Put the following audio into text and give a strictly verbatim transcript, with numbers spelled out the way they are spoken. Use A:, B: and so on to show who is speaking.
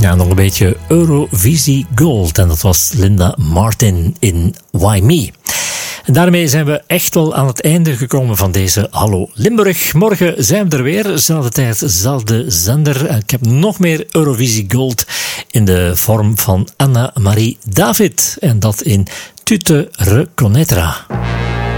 A: Ja, nog een beetje Eurovisie Gold. En dat was Linda Martin in Why Me. En daarmee zijn we echt wel aan het einde gekomen van deze Hallo Limburg. Morgen zijn we er weer. Zelfde tijd, zelfde zender. Ik heb nog meer Eurovisie Gold in de vorm van Anna-Marie David. En dat in Tu te reconnaîtras.